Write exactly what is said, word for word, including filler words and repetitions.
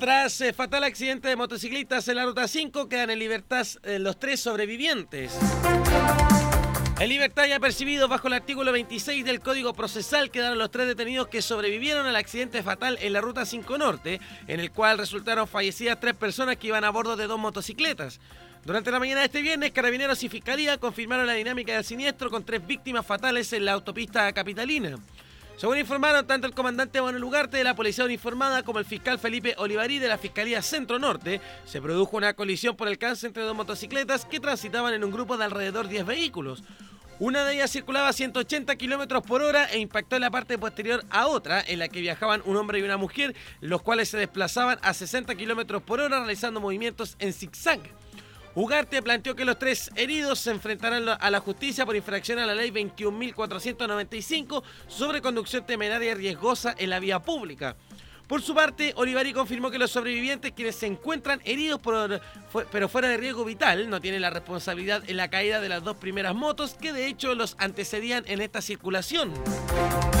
Tras eh, fatal accidente de motociclistas en la Ruta cinco, quedan en libertad eh, los tres sobrevivientes. En libertad y apercibidos bajo el artículo veintiséis del Código Procesal quedaron los tres detenidos que sobrevivieron al accidente fatal en la Ruta cinco Norte, en el cual resultaron fallecidas tres personas que iban a bordo de dos motocicletas. Durante la mañana de este viernes, Carabineros y Fiscalía confirmaron la dinámica del siniestro con tres víctimas fatales en la autopista capitalina. Según informaron tanto el comandante Manuel Ugarte de la Policía Uniformada como el fiscal Felipe Olivarí de la Fiscalía Centro Norte, se produjo una colisión por alcance entre dos motocicletas que transitaban en un grupo de alrededor diez vehículos. Una de ellas circulaba a ciento ochenta kilómetros por hora e impactó en la parte posterior a otra, en la que viajaban un hombre y una mujer, los cuales se desplazaban a sesenta kilómetros por hora realizando movimientos en zigzag. Ugarte planteó que los tres heridos se enfrentarán a la justicia por infracción a la ley veintiún mil cuatrocientos noventa y cinco sobre conducción temeraria y riesgosa en la vía pública. Por su parte, Olivari confirmó que los sobrevivientes, quienes se encuentran heridos por, pero fuera de riesgo vital, no tienen la responsabilidad en la caída de las dos primeras motos que de hecho los antecedían en esta circulación.